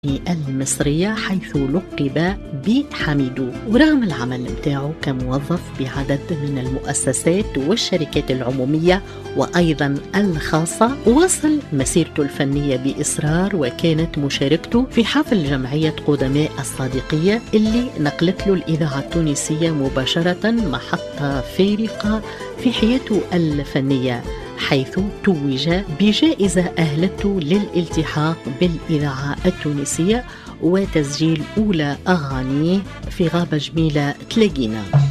المصرية حيث لقب بحميدو. ورغم العمل متاعه كموظف بعدد من المؤسسات والشركات العمومية وأيضا الخاصة، واصل مسيرته الفنية بإصرار، وكانت مشاركته في حفل جمعية قدماء الصادقية اللي نقلت له الإذاعة التونسية مباشرة محطة فارقة في حياته الفنية، حيث توج بجائزة أهلته للالتحاق بالإذاعة التونسية وتسجيل أولى أغانيه في غابة جميلة تلاقينا.